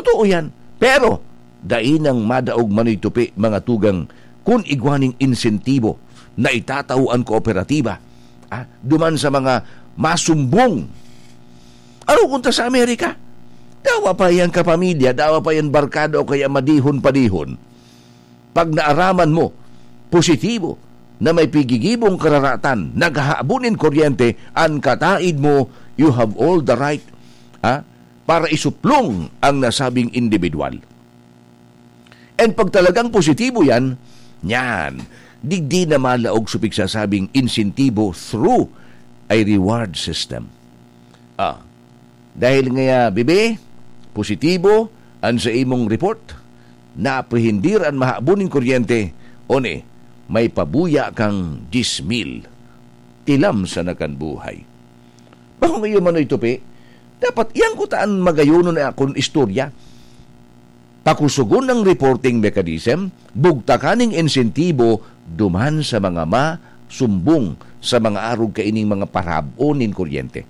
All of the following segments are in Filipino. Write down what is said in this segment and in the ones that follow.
Totoo yan. Pero, dainang madaog manoy tupi mga tugang kung igwaning insentibo na itataw ang kooperatiba. Duman sa mga masumbong. Ano kunta sa Amerika? Dawa pa yan kapamilya, dawa pa yan barkado o kaya madihon-padihon. Pag naaraman mo, positibo, na may pigigibong kararatan, naghahabunin kuryente, ang kataid mo, you have all the right para isuplong ang nasabing individual. And pag talagang positibo yan, di na malaog supik sasabing insentibo through a reward system. Dahil nga, bibi, positibo ang sa imong report, na aprehendir ang mahabunin kuryente, may pabuya kang 10,000. Tilam sa nakan buhay. Bakong iyo manoy tupi, dapat iyang kutaan magayuno na akong istorya. Pakusugon ng reporting mechanism, bugtakaning insentibo duman sa mga masumbong sa mga arog kaining mga parabonin kuryente.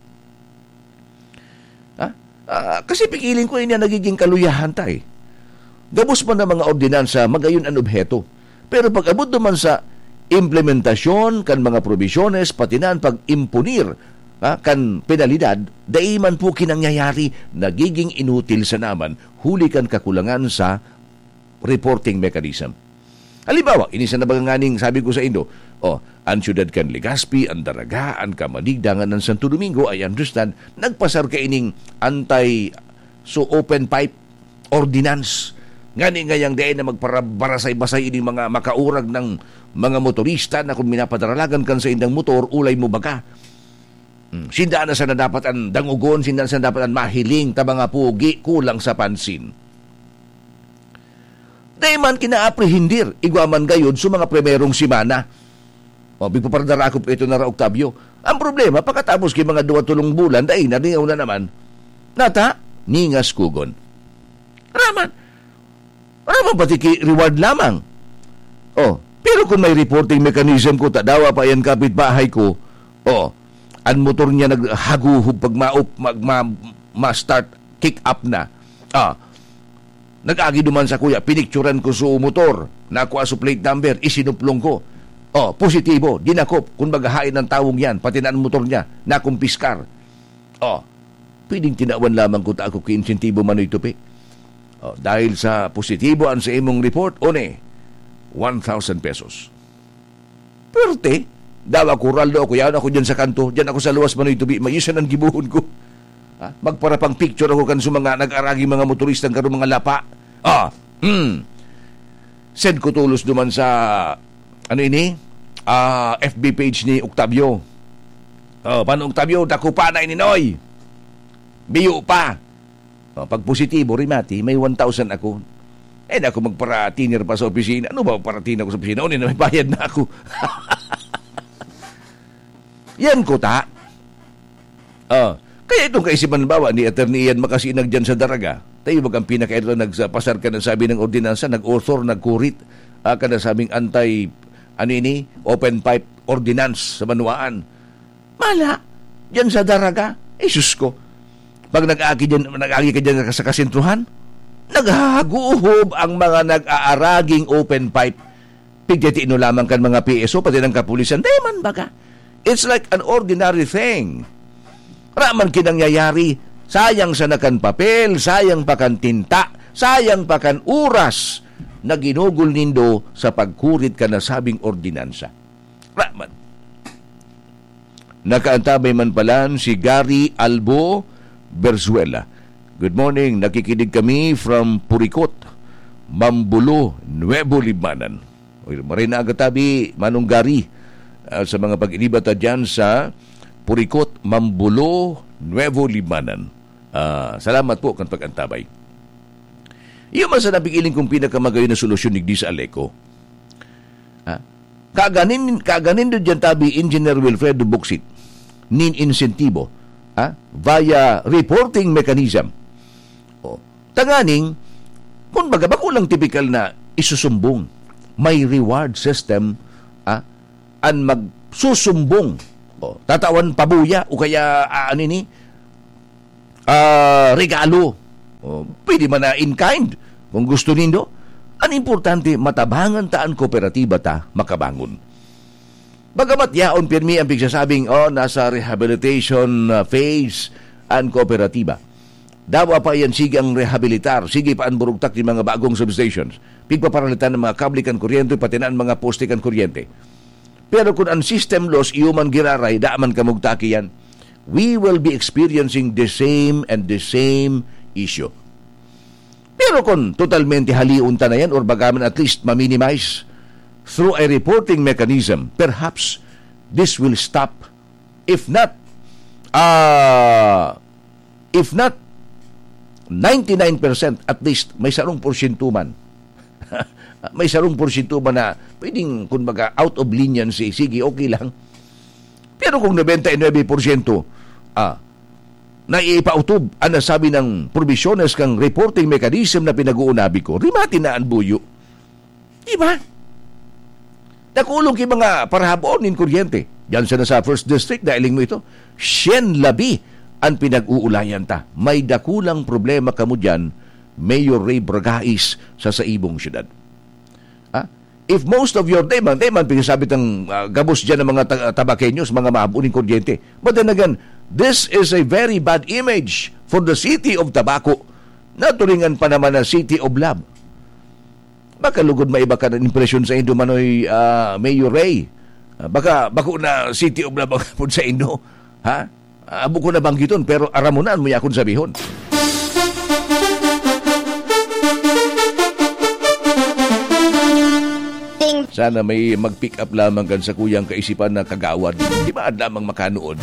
Kasi pikiling ko niya nagiging kaluyahan tayo. Gabos man na mga ordinansa, magayon ang obheto. Pero pag abot naman sa implementasyon kan mga provisiones, patinan pag-impunir kan penalidad, daiman po kinangyayari, nagiging inutil sa naman, huli kan kakulangan sa reporting mechanism. Halimbawa, inisa na baganganing sabi ko sa Indo, ang syudad kan Legazpi, ang Daraga, ang Kamanigdangan ng Santo Domingo, I understand, nagpasar ka ining open pipe ordinance. Ngani ngayang dayon na magparabarasay-basay ini mga makaurag ng mga motorista na kung minapadaralagan kan sa indang motor, ulay mo baga. Sindaan na sa na dapat ang dangugon, sindaan sa na dapat ang mahiling, tabanga pugi, kulang sa pansin. Dahil man kinaaprehindir, igwaman gayod sa mga primerong simana. Bigpaparadara ako ito na Octavio. Ang problema, pagkatapos kay mga 2-3 bulan, dahil naringaw na naman, ningas kugon. Raman pati reward lamang. Pero kung may reporting mechanism ko, tadawa pa yan kapitbahay ko, ang motor niya naghaguhub pag ma-start, kick up na. Nag-agi duman sa kuya, pinicturan ko sa motor, nakuha sa plate number, isinuplong ko. Positibo, dinakop, kung magahain ng tawong yan, pati na ang motor niya, nakumpiskar. Pwedeng tinawan lamang ko ta ako ki-insentibo manoy tupi. Dahil sa positibo ang sa imong report, 1,000 pesos. Perte, dawa kuraldo ako, yan ako dyan sa kanto, dyan ako sa luwas manoy tubi, mayusan ang gibuhon ko. Magparapang picture ako kan sa mga nag-aragi mga motoristang karon mga lapa. Send ko tulos duman sa FB page ni Octavio. Paano Octavio, dako pa na ininoy. Biyo pa. Pag positibo, rimati, may 1,000 ako. Ako magparatiner pa sa opisina. Ano ba paratin ako sa opisina? Na may bayad na ako. Yan ko ta. Kaya itong kaisipan bawa ni Attorney Ian makasinag dyan sa Daraga. Tayo wag ang pinakaito nagpasar ka na sabi ng ordinansa, nag-author, nagkurit ka na sabing open pipe ordinance sa Manuaan. Mala, dyan sa Daraga, Isus ko. Pag nag-agi ka dyan sa kasintruhan, naghaguhob ang mga nag-aaraging open pipe. Pigdetino lamang kan mga PSO, pati ng kapulisan. Deman baga. It's like an ordinary thing. Raman kinangyayari, sayang sa nakan papel, sayang pa kan tinta, sayang pa kan oras na ginugol nindo sa pagkurit ka na sabing ordinansa. Raman. Nakaantabay man pala si Gary Albo Berzuela. Good morning, nakikinig kami from Purikot, Mambulo, Nuevo Limanan. Marin na agatabi, Manong Gary, sa mga pag-inibata dyan sa Purikot, Mambulo, Nuevo Limanan. Salamat po kan pag-antabay. Iyo man sa napigiling kong pinakamagayon na solusyon ni sa Aleco. Kaganin doon dyan tabi, Engineer Wilfredo Buxit, nin insentibo, via reporting mechanism. Tanganing, kung baga kulang typical na isusumbong, may reward system, ang magsusumbong, tatawan pabuya, o kaya, regalo, Pwede man na in kind kung gusto nindo. Ang importante, matabangan taan kooperatiba ta makabangon. Bagamat yaon pirmi ang pigsasabing, nasa rehabilitation phase ang kooperatiba. Dawa pa yan, sige ang rehabilitar, sige pa ang burugtak ng mga bagong substations, pigpaparalitan ng mga kable kan kuryente, pati na ang mga poste kan kuryente. Pero kung ang system loss, iuman giraray, daaman kamugtaki yan, we will be experiencing the same issue. Pero kung totalmente haliunta na yan, or bagaman at least ma-minimize through a reporting mechanism, perhaps this will stop. If not 99%, at least may sarong porsyento man. May sarong porsyento man na pwedeng, kumbaga, out of leniency, sige, okay lang. Pero kung 99%, na ipautob ang nasabi ng provisiones kang reporting mechanism na pinag-uunabi ko, rimati na ang buyo. Diba? Nakulong yung mga parahabon in kuryente. Yan siya na sa First District, dahiling mo ito. Sien labi ang pinag-uulayan ta. May dakulang problema kamo dyan, Mayor Ray Bragais sa Saibong Syudad. If most of your day man pinasabit ang gabos dyan ng mga tabakenyos, mga maabuning kuryente. But then again, this is a very bad image for the city of Tabaco. Naturingan pa naman na city of love. Baka lugod maiba ka ng impresyon sa Indo manoy, Mayor Ray. Baka bako na city of love sa Indo. Ha? Abo ko na banggiton, pero aramunan mo yakon sabihon. Sana may mag-pick up lamang kan sa kuyang kaisipan na kagawad. Di ba lamang makanood?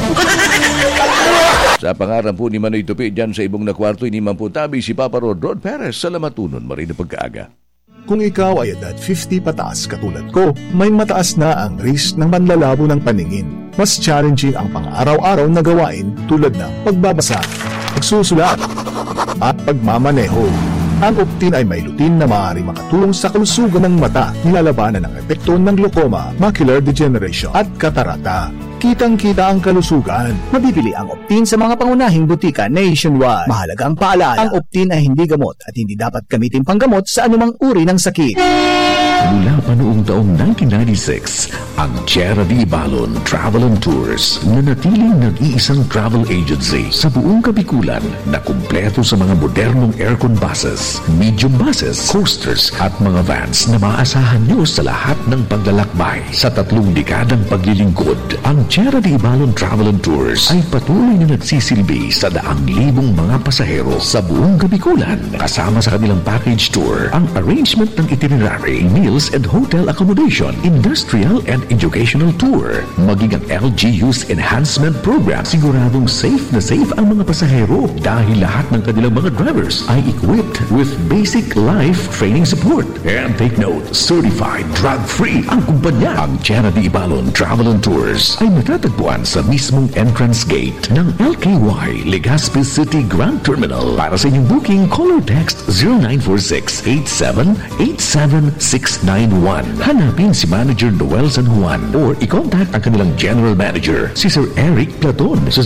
Sa pangaran po ni Manoy Tupi, dyan sa ibong na kwarto, inimang po tabi si Papa Rod Perez. Salamatunon, marina pagkaaga. Kung ikaw ay edad 50 pataas katulad ko, may mataas na ang risk ng panlalabo ng paningin. Mas challenging ang pang-araw-araw na gawain tulad ng pagbabasa, pagsusulat, at pagmamaneho. Ang Optin ay may lutin na maaari makatulong sa kalusugan ng mata, nilalabanan ng epekto ng glaucoma, macular degeneration at katarata. Kitang-kita ang kalusugan. Mabibili ang Optin sa mga pangunahing butika nationwide. Mahalagang paalala, ang Optin ay hindi gamot at hindi dapat gamitin panggamot sa anumang uri ng sakit. Mula pa noong taong 1996, ang Tierra de Ibalon Travel and Tours na natiling nag-iisang travel agency sa buong Kabikulan na kumpleto sa mga modernong aircon buses, medium buses, coasters at mga vans na maaasahan nyo sa lahat ng paglalakbay. Sa 3 dekadang paglilingkod, ang Tierra de Ibalon Travel and Tours ay patuloy na nagsisilbi sa daang libong mga pasahero sa buong Kabikulan. Kasama sa kanilang package tour, ang arrangement ng itinerary, meals and hotel accommodation, industrial and educational tour, maging ang LGU's enhancement program. Siguradong safe na safe ang mga pasahero dahil lahat ng kanilang mga drivers ay equipped with basic life training support. And take note, certified drug-free ang kumpanya. Ang Tierra de Ibalon Travel and Tours ay matatagpuan sa mismong entrance gate ng LKY Legazpi City Grand Terminal. Para sa inyong booking, call or text 0946-8787-691. Hanapin si Manager Noel San Juan or i-contact ang kanilang General Manager, si Sir Eric Platon sa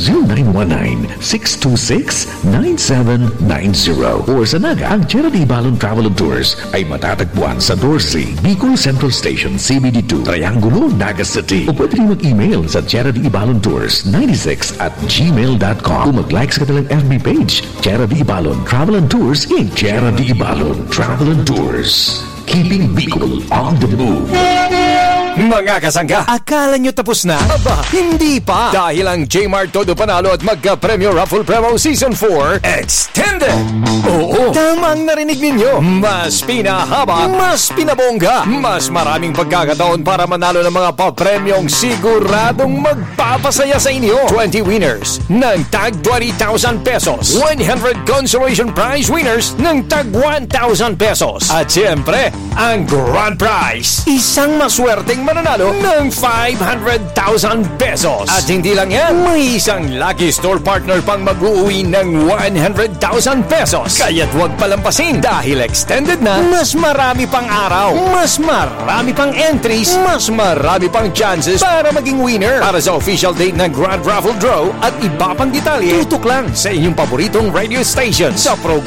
0919-626-9790. Or sa Naga, ang Tierra de Ibalon Travel and Tours ay matatagpuan sa Dorsey, Bicol Central Station, CBD2, Triangulo, Naga City. O pwede rin mag-email sa Tierra de Ibalon Tours 96@gmail.com. Kung mag-like sa kanilang FB page, Tierra de Ibalon Travel and Tours Inc. Tierra de Ibalon Travel and Tours, keeping Bicol on the move. Mga kasangga, akala nyo tapos na? Aba, hindi pa! Dahil ang J-Mart Todo Panalo at Magka-Premyo Raffle Promo Season 4 Extended! Oo, tamang narinig ninyo. Mas pinahaba, mas pinabongga, mas maraming pagkakataon para manalo ng mga papremyong siguradong magpapasaya sa inyo. 20 winners ng tag 20,000 pesos. 100 consolation prize winners ng tag 1,000 pesos. At siyempre, ang grand prize, isang maswerteng mananalo ng 500,000 pesos. At hindi lang yan, may isang lucky store partner pang mag-uwi ng 100,000 pesos. Kaya't huwag palampasin dahil extended na, mas marami pang araw, mas marami pang entries, mas marami pang chances para maging winner. Para sa official date ng Grand Raffle Draw at iba pang detalye, tutok lang sa inyong paboritong radio station sa program